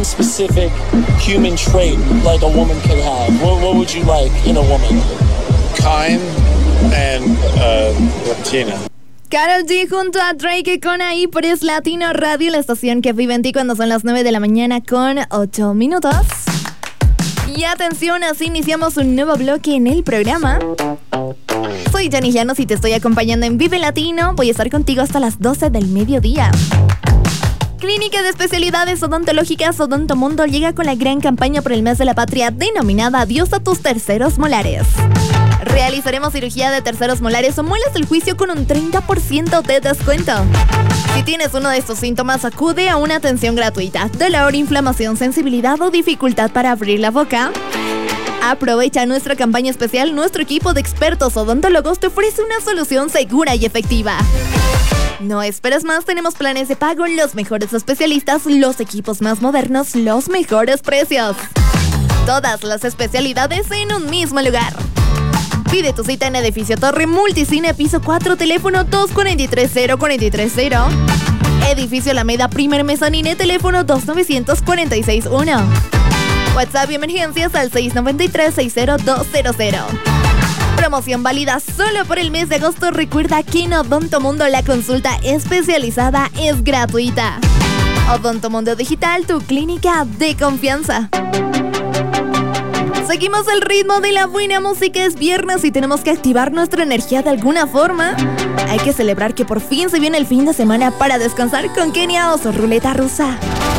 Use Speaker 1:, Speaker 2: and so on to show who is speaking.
Speaker 1: one specific human trait like a woman could have, what would you like in a woman?
Speaker 2: Kind and Latina.
Speaker 3: Karol G junto a Drake con Ahí por Es Latino Radio, la estación que vive en ti cuando son las 9 de la mañana con 8 minutos. Y atención, así iniciamos un nuevo bloque en el programa. Soy Jenny Llanos y te estoy acompañando en Vive Latino. Voy a estar contigo hasta las 12 del mediodía. Clínica de Especialidades Odontológicas Odontomundo llega con la gran campaña por el mes de la patria denominada Adiós a tus terceros molares. Realizaremos cirugía de terceros molares o muelas del juicio con un 30% de descuento. Si tienes uno de estos síntomas, acude a una atención gratuita. Dolor, inflamación, sensibilidad o dificultad para abrir la boca. Aprovecha nuestra campaña especial. Nuestro equipo de expertos odontólogos te ofrece una solución segura y efectiva. No esperes más, tenemos planes de pago, los mejores especialistas, los equipos más modernos, los mejores precios. Todas las especialidades en un mismo lugar. Pide tu cita en Edificio Torre Multicine, piso 4, teléfono 243-0430. Edificio Alameda, primer mezanine, teléfono 29461. WhatsApp y emergencias al 693-60200. Promoción válida solo por el mes de agosto. Recuerda que en Odontomundo la consulta especializada es gratuita. Odontomundo Digital, tu clínica de confianza. Seguimos el ritmo de la buena música, es viernes y tenemos que activar nuestra energía de alguna forma. Hay que celebrar que por fin se viene el fin de semana para descansar con Kenia Oso, Ruleta Rusa.